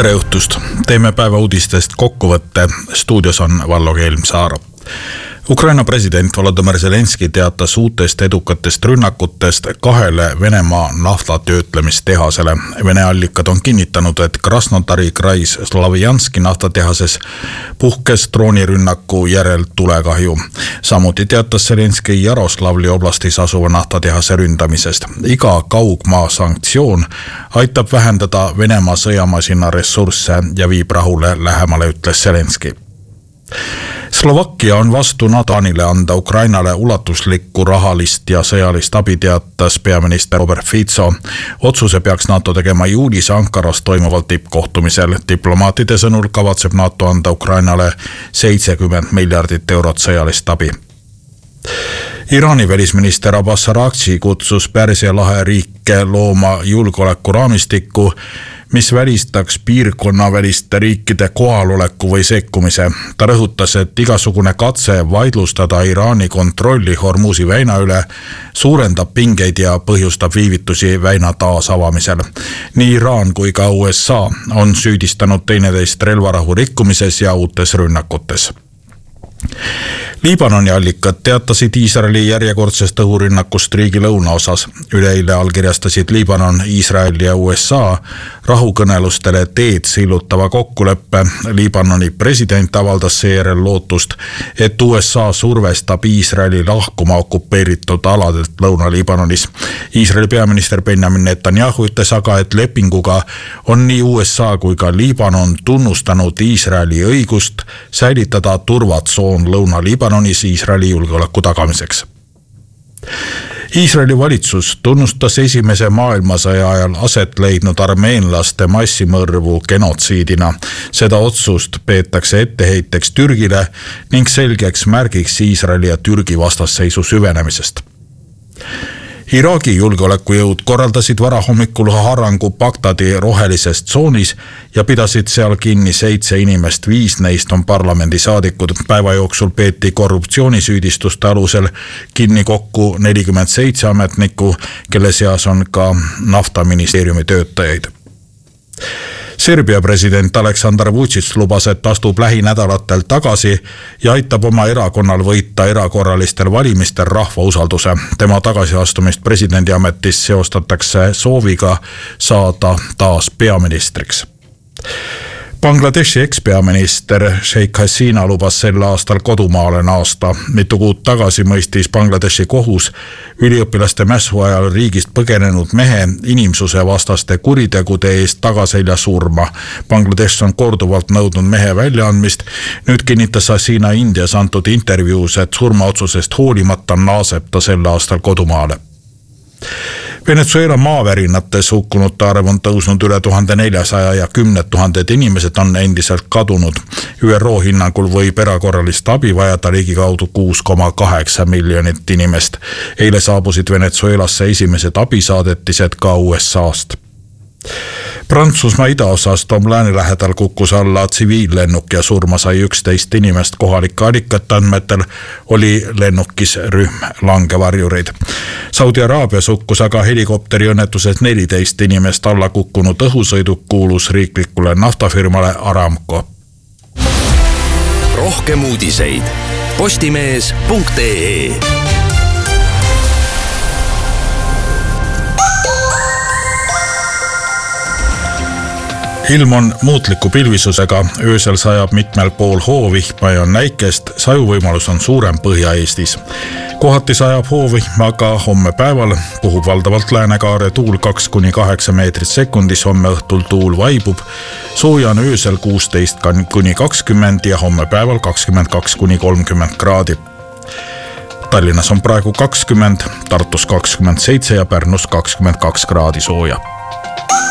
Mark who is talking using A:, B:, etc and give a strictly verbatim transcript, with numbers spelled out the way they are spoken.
A: Tere õhtust! Teeme päeva uudistest kokkuvõtte. Stuudios on Vallo Kelmsaar. Ukraina president Volodymyr Zelenski teatas uutest edukatest rünnakutest kahele Venemaa naftatöötlemistehasele. Vene allikad on kinnitanud, et Krasnodari krais Slavjanski naftatehases puhkes droonirünnaku järel tulekahju. Samuti teatas Zelenski Jaroslavli oblastis asuva naftatehase ründamisest. Iga kaugmaa sanktsioon aitab vähendada Venemaa sõjamasina ressursse ja viib rahule lähemale, ütles Zelenski. Slovakkia on vastu Natanile anda Ukrainale ulatuslikku rahalist ja sõjalist abi, teatas peaminister Robert Fico. Otsuse peaks NATO tegema juulis Ankaras toimuval tippkohtumisel. Diplomaatide sõnul kavatseb NATO anda Ukrainale seitsekümmend miljardit eurot sõjalist abi. Iraani välisminister Abbas Araghchi kutsus Pärsia lahe riike looma julgeolekuraamistikku, mis välistaks piirkonna väliste riikide kohaloleku või sekkumise. Ta rõhutas, et igasugune katse vaidlustada Iraani kontrolli Hormuzi väina üle suurendab pingeid ja põhjustab viivitusi väina taasavamisel. Nii Iraan kui ka U S A on süüdistanud teineteist relvarahu rikkumises ja uutes rünnakutes. Liibanoni allikad teatasid Iisraeli järjekordsest õhurünnakust riigi lõunaosas. Üleeile allkirjastasid Liibanon, Iisrael ja U S A rahukõnelustele teed sillutava kokkuleppe. Liibanoni president avaldas seejärel lootust, et U S A survestab Iisraeli lahkuma okupeeritud aladelt Lõuna-Liibanonis. Iisraeli peaminister Benjamin Netanyahu ütles aga, et lepinguga on nii U S A kui ka Liibanon tunnustanud Iisraeli õigust säilitada turvatsoon Lõuna-Liibanonis Iisraeli julgeoleku tagamiseks. Iisraeli valitsus tunnustas esimese maailmasõja ajal aset leidnud armeenlaste massimõrvu genotsiidina. Seda otsust peetakse etteheiteks Türgile ning selgeks märgiks Iisraeli ja Türgi vastasseisu süvenemisest. Iraagi julgeolekujõud korraldasid varahommikul harangu Bagdadi rohelises tsoonis ja pidasid seal kinni seitse inimest, viis neist on parlamendisaadikud. Päeva jooksul peeti korruptsioonisüüdistuste alusel kinni kokku nelikümmend seitse ametnikku, kelle seas on ka naftaministeeriumi töötajaid. Serbia president Aleksandar Vučić lubas, et astub lähinädalatel tagasi ja aitab oma erakonnal võita erakorralistel valimistel rahva usalduse. Tema tagasiastumist presidendiametist seostatakse sooviga saada taas peaministriks. Bangladeshi ekspeaminister Sheikh Hasina lubas sel aastal kodumaale naasta. Mitu kuud tagasi mõistis Bangladeshi kohus üliõpilaste mässu ajal riigist põgenenud mehe inimsuse vastaste kuritegude eest tagaselja surma. Bangladesh on korduvalt nõudnud mehe väljaandmist. Nüüd kinnitas Hasina Indias antud intervjuus, et surmaotsusest hoolimata naaseb ta sel aastal kodumaale. Venezuela maavärinates hukkunute arv on tõusnud üle tuhande neljasaja ja kümned tuhanded inimesed on endiselt kadunud. Ü R O hinnangul võib erakorralist abi vajada ligikaudu kuus koma kaheksa miljonit inimest. Eile saabusid Venezuelasse esimesed abisaadetised ka U S A-st. Prantsusmaa idaosas Tom Lääni lähedal kukkus alla tsiviillennuk ja surma sai üksteist inimest. Kohalike allikate andmetel oli lennukis rühm langevarjureid. Saudi Araabias hukkus aga helikopteri õnnetuses neliteist inimest. Alla kukkunud õhusõiduk kuulus riiklikule naftafirmale Aramco.
B: Rohkem uudiseid postimees punkt ee.
A: Ilm on muutliku pilvisusega, öösel sajab mitmel pool hoovihma ja on näikest, sajuvõimalus on suurem Põhja-Eestis. Kohati sajab hoovihma, aga homme päeval puhub valdavalt läänekaare tuul kaks kuni kaheksa meetrit sekundis, homme õhtul tuul vaibub, sooja on öösel kuusteist kuni kakskümmend ja homme päeval kakskümmend kaks kuni kolmkümmend kraadi. Tallinnas on praegu kakskümmend, Tartus kakskümmend seitse ja Pärnus kakskümmend kaks kraadi sooja.